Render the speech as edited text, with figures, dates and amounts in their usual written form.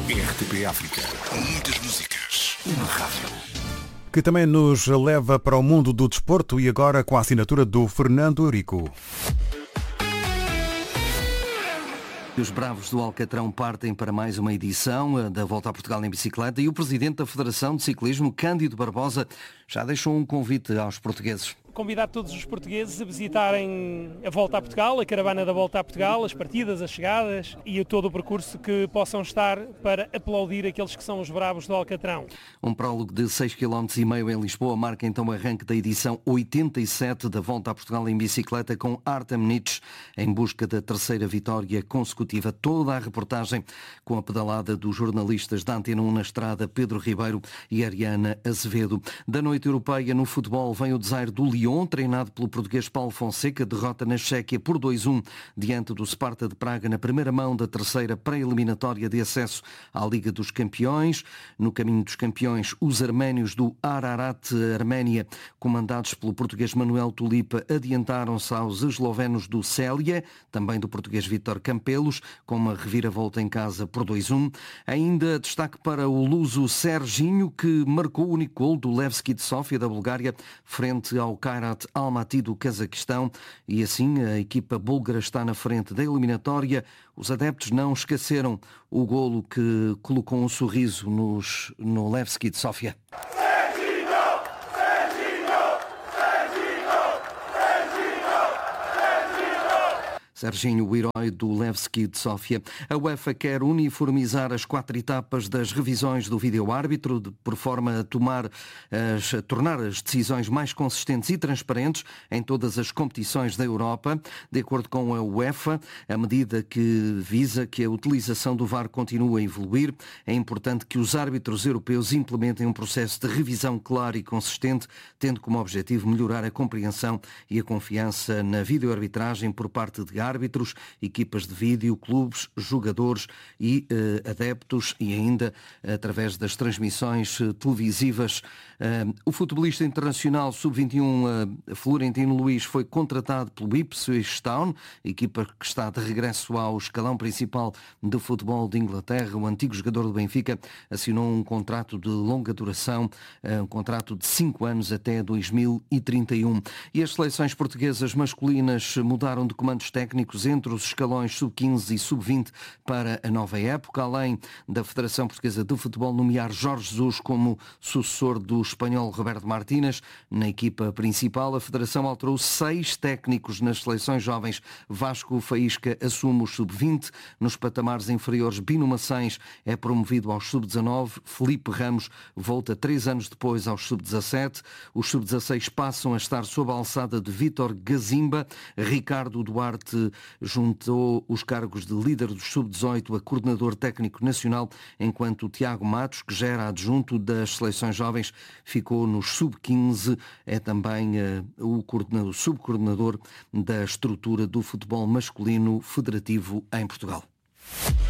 RTP África. Muitas músicas. Uma rádio. Que também nos leva para o mundo do desporto e agora com a assinatura do Fernando Eurico. Os Bravos do Alcatrão partem para mais uma edição da Volta a Portugal em Bicicleta e o Presidente da Federação de Ciclismo, Cândido Barbosa, já deixou um convite aos portugueses. Convidar todos os portugueses a visitarem a Volta a Portugal, a caravana da Volta a Portugal, as partidas, as chegadas e todo o percurso que possam estar para aplaudir aqueles que são os Bravos do Alcatrão. Um prólogo de 6,5 km em Lisboa marca então o arranque da edição 87 da Volta a Portugal em Bicicleta com Artem Nitsch em busca da terceira vitória consecutiva. Toda a reportagem com a pedalada dos jornalistas da Antena 1 na estrada, Pedro Ribeiro e Ariana Azevedo. Da noite europeia no futebol vem o desaire do Lyon, treinado pelo português Paulo Fonseca, derrota na Chequia por 2-1 diante do Sparta de Praga na primeira mão da terceira pré-eliminatória de acesso à Liga dos Campeões. No caminho dos campeões, os arménios do Ararat Arménia, comandados pelo português Manuel Tulipa, adiantaram-se aos eslovenos do Célia, também do português Vítor Campelos, com uma reviravolta em casa por 2-1. Ainda destaque para o luso Serginho, que marcou o único gol do Levski de Sofia, da Bulgária, frente ao Kairat Almaty do Cazaquistão, e assim a equipa búlgara está na frente da eliminatória. Os adeptos não esqueceram o golo que colocou um sorriso no Levski de Sofia. Serginho, o herói do Levski de Sofia. A UEFA quer uniformizar as 4 etapas das revisões do vídeo-árbitro, por forma a tornar as decisões mais consistentes e transparentes em todas as competições da Europa. De acordo com a UEFA, a medida que visa que a utilização do VAR continue a evoluir. É importante que os árbitros europeus implementem um processo de revisão claro e consistente, tendo como objetivo melhorar a compreensão e a confiança na vídeo-arbitragem por parte de árbitros, equipas de vídeo, clubes, jogadores e adeptos, e ainda através das transmissões televisivas. O futebolista internacional sub-21 Florentino Luís foi contratado pelo Ipswich Town, equipa que está de regresso ao escalão principal do futebol de Inglaterra. O antigo jogador do Benfica assinou um contrato de longa duração, um contrato de 5 anos até 2031. E as seleções portuguesas masculinas mudaram de comandos técnicos entre os escalões sub-15 e sub-20 para a nova época, além da Federação Portuguesa de Futebol nomear Jorge Jesus como sucessor do espanhol Roberto Martínez. Na equipa principal, a Federação alterou 6 técnicos nas seleções jovens. Vasco Faísca assume os sub-20. Nos patamares inferiores, Bino Macens é promovido aos sub-19. Felipe Ramos volta 3 anos depois aos sub-17. Os sub-16 passam a estar sob a alçada de Vítor Gazimba. Ricardo Duarte juntou os cargos de líder do sub-18 a coordenador técnico nacional, enquanto o Tiago Matos, que já era adjunto das seleções jovens, ficou nos sub-15, é também o subcoordenador da estrutura do futebol masculino federativo em Portugal.